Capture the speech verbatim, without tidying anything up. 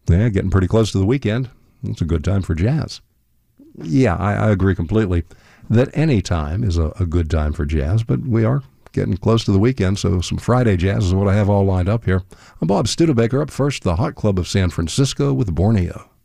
Yeah, getting pretty close to the weekend. It's a good time for jazz. Yeah, I, I agree completely that any time is a, a good time for jazz, but we are getting close to the weekend, so some Friday jazz is what I have all lined up here. I'm Bob Studebaker. Up first, the Hot Club of San Francisco with Borneo.